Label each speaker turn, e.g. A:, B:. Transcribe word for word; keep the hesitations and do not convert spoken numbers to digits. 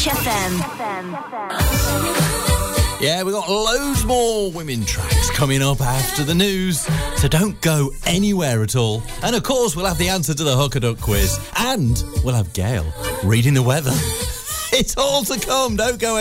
A: F M.
B: Yeah, we've got loads more women tracks coming up after the news, so don't go anywhere at all. And of course, we'll have the answer to the Hook a Duck quiz, and we'll have Gail reading the weather. It's all to come, don't go anywhere.